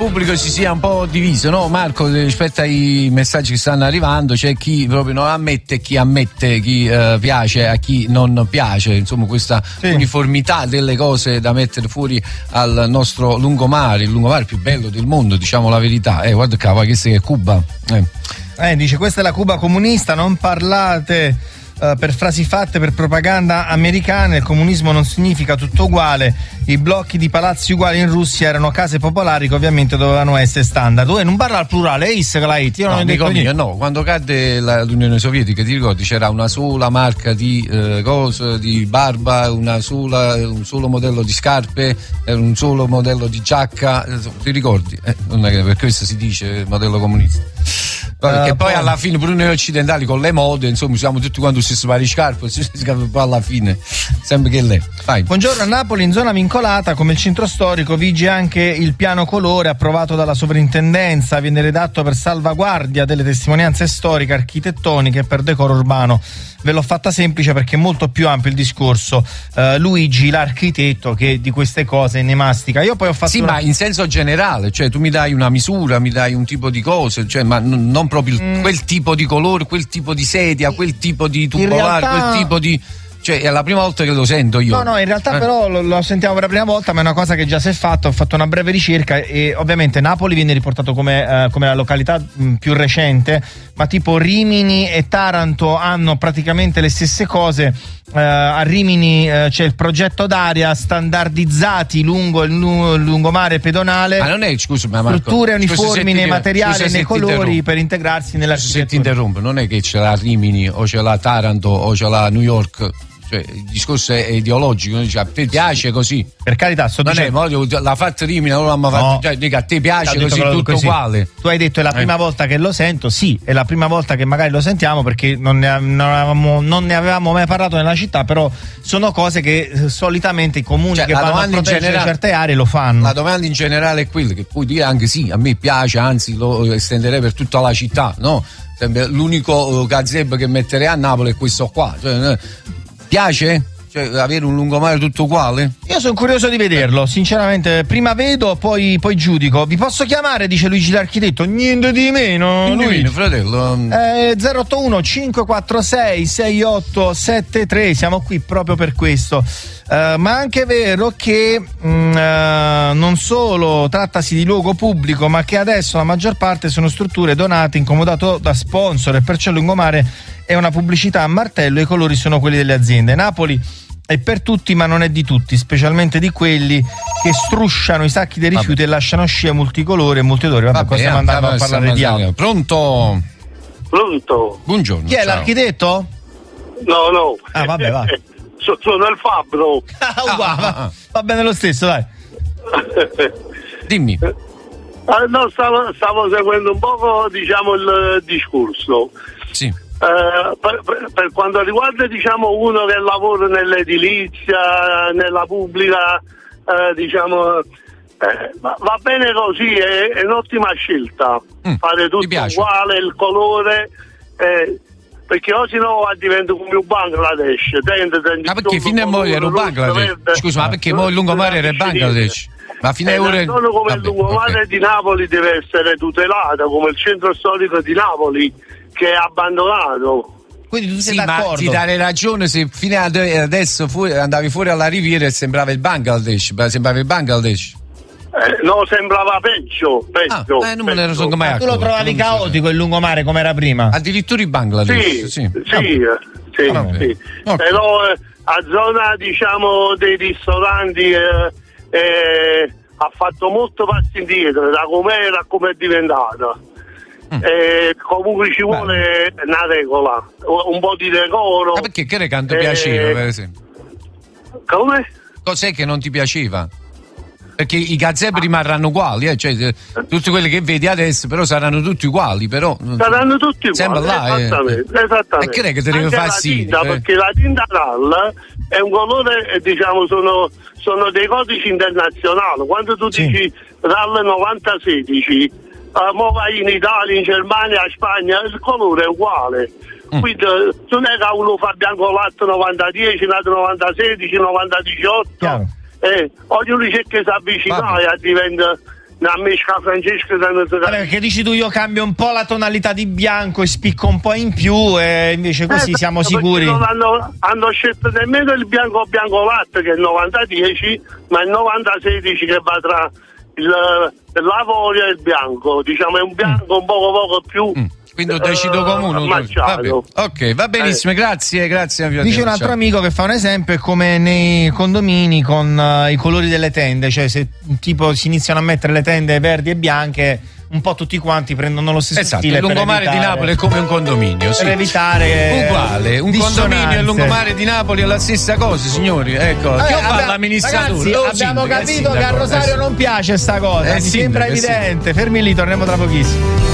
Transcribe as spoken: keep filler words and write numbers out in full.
pubblico si sia un po' diviso, no Marco, rispetto ai messaggi che stanno arrivando, c'è chi proprio non ammette, chi ammette, chi uh, piace a chi non piace, insomma questa sì. uniformità delle cose da mettere fuori al nostro lungomare, il lungomare più bello del mondo, diciamo la verità. Eh, guarda qua, questa è Cuba. Eh. Eh, dice questa è la Cuba comunista, non parlate uh, per frasi fatte per propaganda americana, il comunismo non significa tutto uguale, i blocchi di palazzi uguali in Russia erano case popolari che ovviamente dovevano essere standard. Tu non parla al plurale, è che la hit, io non no, ho detto niente. No, quando cadde la, l'Unione Sovietica, ti ricordi, c'era una sola marca di eh, cose, di barba, una sola, un solo modello di scarpe, un solo modello di giacca, ti ricordi? Eh, non è che per questo si dice modello comunista. Perché uh, poi, poi alla fine pure noi occidentali con le mode insomma usiamo tutti quanto si spara di scarpe, poi alla fine sempre che lei. Vai. Buongiorno, a Napoli in zona vincolata come il centro storico vige anche il piano colore approvato dalla sovrintendenza, viene redatto per salvaguardia delle testimonianze storiche, architettoniche e per decoro urbano. Ve l'ho fatta semplice perché è molto più ampio il discorso. uh, Luigi, l'architetto, che di queste cose ne mastica. Io poi ho fatto sì una... ma in senso generale, cioè tu mi dai una misura, mi dai un tipo di cose, cioè ma n- non proprio il, mm. quel tipo di colore, quel tipo di sedia, quel tipo di tubolare, realtà... quel tipo di... Cioè è la prima volta che lo sento io. No, no, in realtà eh. però lo, lo sentiamo per la prima volta, ma è una cosa che già si è fatta. Ho fatto una breve ricerca e ovviamente Napoli viene riportato come, eh, come la località mh, più recente, ma tipo Rimini e Taranto hanno praticamente le stesse cose. Uh, a Rimini uh, c'è il progetto d'area standardizzati lungo il lu- lungomare pedonale. Ma non è, scusa, ma Marco, strutture uniformi nei ti, materiali e nei colori per integrarsi nell'architettura. Se ti interrompo, non è che c'è la Rimini o c'è la Taranto o c'è la New York. Cioè, il discorso è ideologico, dice, a te piace così, per carità, sto non dicendo... è voglio, l'ha fatto Rimini, allora l'hanno fatto, no. cioè, dica, a te piace così, tutto così. uguale. Tu hai detto è la prima eh. volta che lo sento, sì, è la prima volta che magari lo sentiamo perché non ne, non avevamo, non ne avevamo mai parlato nella città, però sono cose che eh, solitamente i comuni cioè, che vanno a proteggere generale, certe aree lo fanno. La domanda in generale è quella, che puoi dire anche sì, a me piace, anzi lo estenderei per tutta la città, no? L'unico gazebo che metterei a Napoli è questo qua, cioè, piace? Cioè, avere un lungomare tutto uguale? Io sono curioso di vederlo, sinceramente. Prima vedo, poi, poi giudico. Vi posso chiamare, dice Luigi l'architetto? Niente di meno. Niente di meno, fratello. Eh, zero otto uno cinque quattro sei sei otto sette tre, siamo qui proprio per questo. Uh, ma è anche vero che mh, uh, non solo trattasi di luogo pubblico, ma che adesso la maggior parte sono strutture donate in comodato da sponsor, e perciò il lungomare è una pubblicità a martello e i colori sono quelli delle aziende. Napoli è per tutti, ma non è di tutti, specialmente di quelli che strusciano i sacchi dei rifiuti Vabbè. e lasciano scie multicolori e multiodori. Vabbè, Vabbè stiamo andando a parlare di altro. Pronto? Pronto? Buongiorno. Chi è, ciao. L'architetto? No, no. Ah, vabbè, va. Sono il fabbro. Ah, uguale, ah, ah. Va bene lo stesso, dai. Dimmi. Ah, no, stavo, stavo seguendo un poco, diciamo, il discorso. Sì. Uh, per, per, per quanto riguarda, diciamo, uno che lavora nell'edilizia, nella pubblica, uh, diciamo, eh, va, va bene così, è, è un'ottima scelta. Mm, fare tutto uguale, il colore, eh, perché oggi no diventa come un Bangladesh. Tende, tende ma perché fino a mo era un Bangladesh? Verde. Scusa, ma perché mo il lungomare era il Bangladesh? Ma fino a ora solo come Vabbè, il lungomare okay. di Napoli deve essere tutelato, come il centro storico di Napoli, che è abbandonato. Quindi tu sei sì, d'accordo? Ma ti dare ragione, se fino ad adesso fuori, andavi fuori alla riviera e sembrava il Bangladesh, sembrava il Bangladesh. Eh, no, sembrava peggio, peggio. Ah, eh, non me ne sono mai accorto. Tu lo trovavi caotico il lungomare come era prima? Addirittura il Bangladesh? Sì, sì, sì, ah, sì, ah, sì. Okay. Però eh, a zona, diciamo, dei ristoranti eh, eh, ha fatto molto passi indietro da com'era a come è diventata. Mm. Eh, comunque ci vuole Beh. una regola, un po' di decoro. Ma perché che canto eh, piaceva, per esempio? Come? Cos'è che non ti piaceva? Perché i gazebo ah. rimarranno uguali, eh? Cioè, tutti quelli che vedi adesso però saranno tutti uguali, però saranno tutti uguali, sembra là, esattamente, eh. esattamente. E che è che ti deve far sì? Perché la tinta ralla è un colore, diciamo, sono, sono dei codici internazionali. Quando tu sì. dici RAL novanta sedici, uh, mo vai in Italia, in Germania, in Spagna, il colore è uguale. Mm. Quindi non è che uno fa bianco latte novanta dieci, un altro novanta sedici, novanta diciotto. Eh, ognuno cerca di si avvicinare e diventa, a mesca Francesco da Vabbè, perché dici tu io cambio un po' la tonalità di bianco e spicco un po' in più e invece così eh, siamo sicuri. Non hanno, hanno scelto nemmeno il bianco bianco latte che è il novanta dieci, ma il novanta sedici che va tra il, l'avorio e il bianco, diciamo è un bianco mm. un poco poco più mm. quindi un decido comune. Vabbè. Ok, va benissimo, eh. grazie, grazie. Dice un altro amico che fa un esempio, è come nei condomini con uh, i colori delle tende, cioè se tipo si iniziano a mettere le tende verdi e bianche, un po' tutti quanti prendono lo stesso esatto, stile. Il lungomare evitare, di Napoli è come un condominio, sì. Per evitare uguale, un dissonanze. Condominio e il lungomare di Napoli è la stessa cosa, signori. Ecco, Vabbè, che abbiamo, fa l'amministratore? Ragazzi, oh, abbiamo sindaco, capito che a Rosario eh, non piace sta cosa, eh, mi sindaco, sembra eh, evidente. Fermi lì, torniamo tra pochissimo.